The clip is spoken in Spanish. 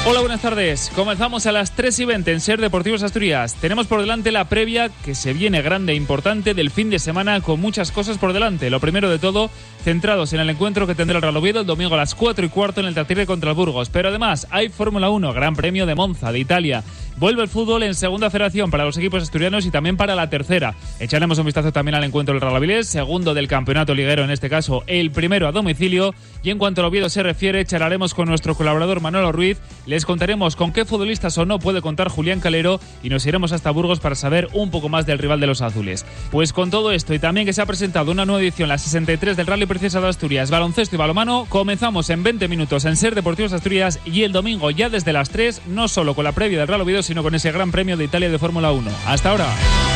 Hola, buenas tardes. Comenzamos a las 3:20 en SER Deportivos Asturias. Tenemos por delante la previa que se viene grande e importante del fin de semana con muchas cosas por delante. Lo primero de todo, centrados en el encuentro que tendrá el Real Oviedo el domingo a las 4:15 en el Tartiere contra el Burgos. Pero además hay Fórmula 1, Gran Premio de Monza, de Italia. Vuelve el fútbol en segunda federación para los equipos asturianos y también para la tercera. Echaremos un vistazo también al encuentro del Real Avilés, segundo del campeonato liguero, en este caso el primero a domicilio. Y en cuanto al Oviedo se refiere, charlaremos con nuestro colaborador Manolo Ruiz. Les contaremos con qué futbolistas o no puede contar Julián Calero y nos iremos hasta Burgos para saber un poco más del rival de los azules. Pues con todo esto y también que se ha presentado una nueva edición, la 63 del Rally Princesa de Asturias, baloncesto y balonmano, comenzamos en 20 minutos en SER Deportivos Asturias y el domingo ya desde las 3, no solo con la previa del Real Oviedo, sino con ese Gran Premio de Italia de Fórmula 1. Hasta ahora.